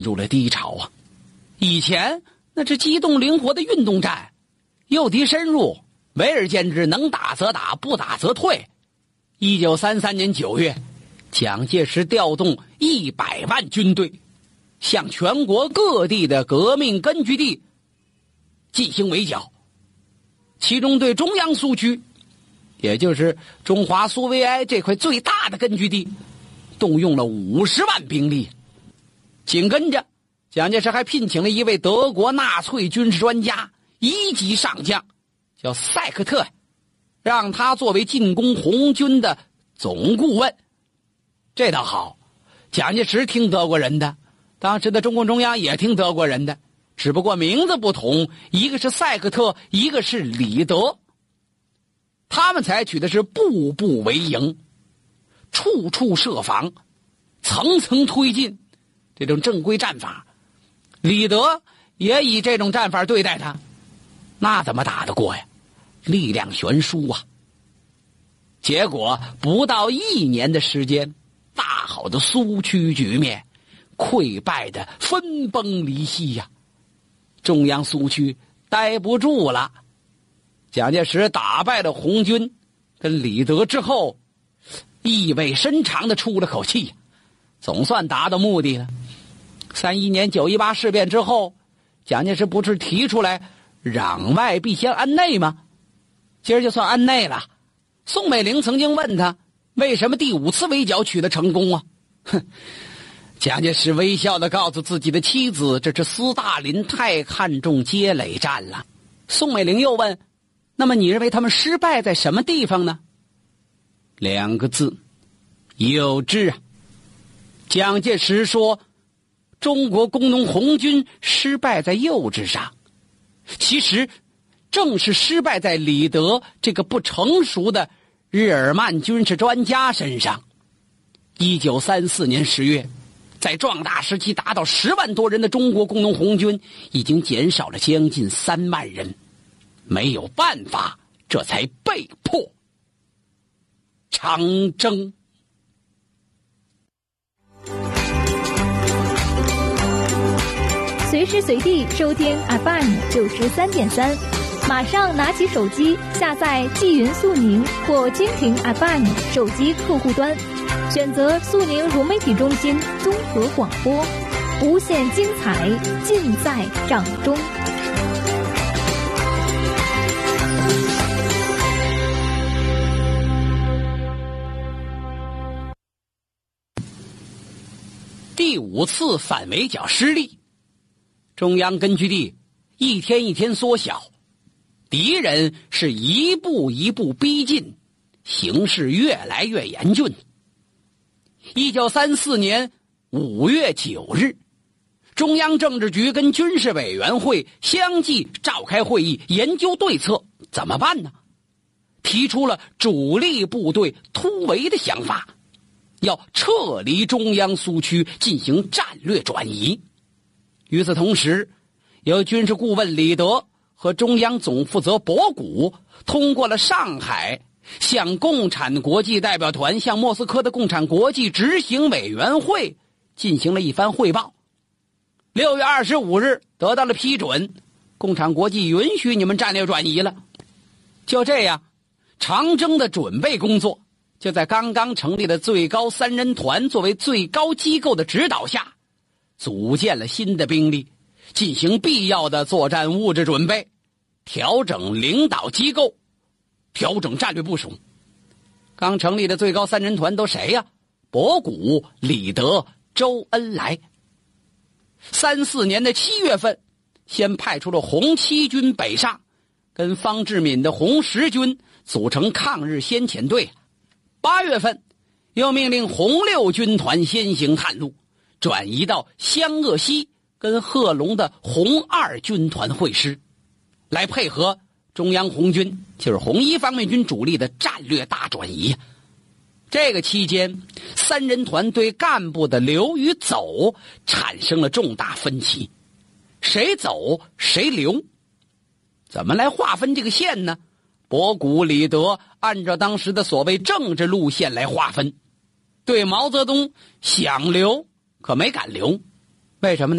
入了低潮啊！以前那是机动灵活的运动战，诱敌深入，围而歼之，能打则打，不打则退。1933年9月，蒋介石调动100万军队，向全国各地的革命根据地进行围剿。其中对中央苏区，也就是中华苏维埃这块最大的根据地，动用了50万兵力。紧跟着，蒋介石还聘请了一位德国纳粹军事专家，1级上将，叫塞克特，让他作为进攻红军的总顾问。这倒好，蒋介石听德国人的，当时的中共中央也听德国人的，只不过名字不同，一个是塞克特，一个是李德。他们采取的是步步为营，处处设防，层层推进，这种正规战法。李德也以这种战法对待他，那怎么打得过呀？力量悬殊啊！结果不到1年的时间，大好的苏区局面溃败的分崩离析呀！中央苏区待不住了，蒋介石打败了红军跟李德之后，意味深长地出了口气，总算达到目的了。31年918事变之后，蒋介石不是提出来攘外必先安内吗？今儿就算安内了。宋美龄曾经问他，为什么第5次围剿取得成功啊？蒋介石微笑地告诉自己的妻子，这是斯大林太看重街垒战了。宋美龄又问，那么你认为他们失败在什么地方呢？2个字，幼稚啊！蒋介石说，中国工农红军失败在幼稚上，其实正是失败在李德这个不成熟的日耳曼军事专家身上。1934年10月，在壮大时期达到10万多人的中国工农红军已经减少了将近3万人，没有办法，这才被迫长征。 随时随地收听 FM93.3，马上拿起手机下载纪云速宁或蜻蜓 FM 手机客户端，选择速宁融媒体中心综合广播，无限精彩尽在掌中。 第5次反围剿失利，中央根据地一天一天缩小，敌人是一步一步逼近，形势越来越严峻。1934年5月9日，中央政治局跟军事委员会相继召开会议，研究对策，怎么办呢？提出了主力部队突围的想法，要撤离中央苏区，进行战略转移。与此同时，由军事顾问李德和中央总负责博古通过了上海向共产国际代表团向莫斯科的共产国际执行委员会进行了一番汇报。6月25日得到了批准，共产国际允许你们战略转移了。就这样，长征的准备工作就在刚刚成立的最高3人团作为最高机构的指导下，组建了新的兵力，进行必要的作战物质准备，调整领导机构，调整战略部署。刚成立的最高3人团都谁呀？博古、李德、周恩来。34年的7月份，先派出了红七军北上，跟方志敏的红十军组成抗日先遣队。8月份，又命令红六军团先行探路，转移到湘鄂西跟贺龙的红二军团会师，来配合中央红军，就是红一方面军主力的战略大转移。这个期间，3人团对干部的留与走产生了重大分歧，谁走谁留，怎么来划分这个线呢？博古、李德按照当时的所谓政治路线来划分，对毛泽东想留可没敢留，为什么呢？